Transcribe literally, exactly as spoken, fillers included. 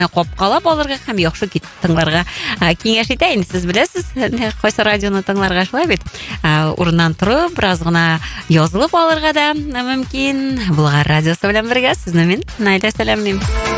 копкалап алырга һәм яхшы китеп тыңларга киңәш итә. Сез беләсез, кайсы радионы тыңларга шулай бит. Урыннан торып, бераз гына язылып алырга да мөмкин. Булгар радиосы белән бергә сезне мин Найля сәламлыйм.